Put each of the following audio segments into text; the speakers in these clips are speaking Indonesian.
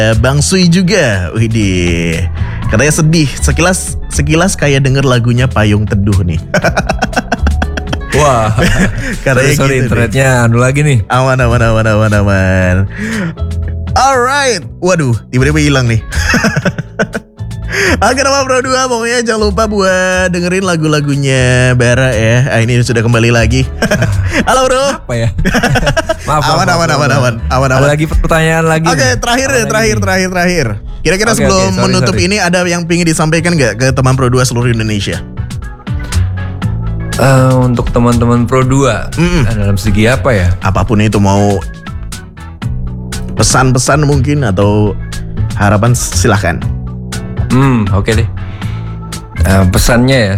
Bang Sui juga. Widih. Katanya sedih. Sekilas kayak denger lagunya Payung Teduh nih. Wah. Katanya sorry gitu internetnya anu lagi nih. Aman. Alright. Waduh, tiba-tiba hilang nih. Oke, nama Pro 2, pokoknya jangan lupa buat dengerin lagu-lagunya Bara ya. Ini sudah kembali lagi. Halo bro. Apa ya? Maaf. Aman. Ada lagi pertanyaan lagi. Oke, terakhir. Kira-kira sebelum menutup ini ada yang pingin disampaikan gak ke teman Pro 2 seluruh Indonesia? Untuk teman-teman Pro 2 dalam segi apa ya? Apapun itu, mau pesan-pesan mungkin atau harapan, silahkan. Oke deh. Pesannya ya,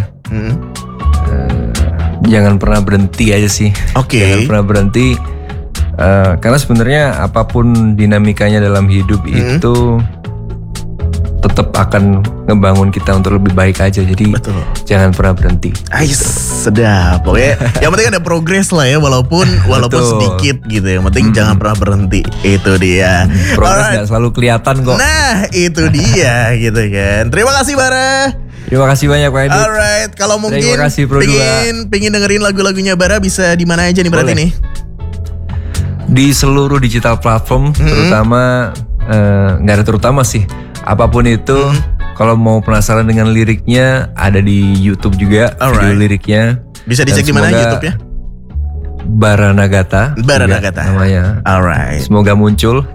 jangan pernah berhenti aja sih. Oke. Jangan pernah berhenti, karena sebenarnya apapun dinamikanya dalam hidup itu tetap akan ngebangun kita untuk lebih baik aja. Jadi jangan pernah berhenti. Sedap. Pokoknya yang penting ada progres lah ya, walaupun sedikit gitu. Yang penting jangan pernah berhenti. Itu dia. Progres gak selalu kelihatan kok. Nah, itu dia gitu kan. Terima kasih Bara. Terima kasih banyak Pak Edit. Alright, kalau mungkin pingin dengerin lagu-lagunya Bara bisa di mana aja nih berarti nih? Di seluruh digital platform, terutama nggak ada terutama sih. Apapun itu, kalau mau penasaran dengan liriknya, ada di YouTube juga video liriknya. Bisa dicek di mana YouTube-nya? Bara Nagata namanya. Alright. Semoga muncul.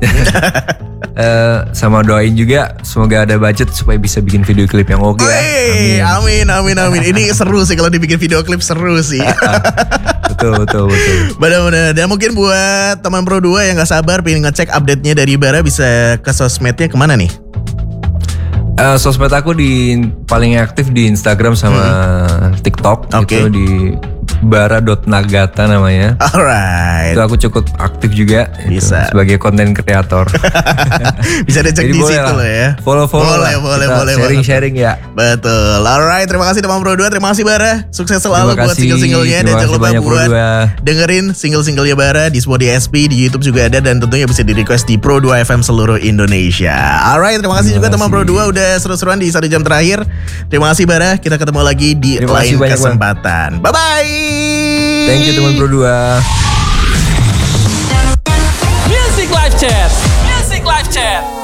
Sama doain juga semoga ada budget supaya bisa bikin video klip yang oke. Amin. Ini seru sih kalau dibikin video klip, seru sih. Betul. Benar-benar. Dan mungkin buat teman Pro 2 yang gak sabar pengen ngecek update-nya dari Bara, bisa ke sosmednya kemana nih? Sosmed aku paling aktif di Instagram sama TikTok. Itu di bara.nagata namanya. Alright. Itu aku cukup aktif juga. Bisa. Sebagai konten kreator. Bisa dicek di situ loh ya. Follow. Boleh. Sharing ya. Betul. Alright. Terima kasih teman Pro 2. Terima kasih Bara. Sukses selalu buat single-singlenya. Dan jangan lupa buat dengerin single-singlenya Bara di Spotify SP, di YouTube juga ada. Dan tentunya bisa di request di Pro 2 FM seluruh Indonesia. Alright. Terima kasih juga teman Pro 2 udah seru-seruan di 1 jam terakhir. Terima kasih Bara. Kita ketemu lagi di lain kesempatan. Bye-bye. Thank you teman Pro 2. Music Live Chat.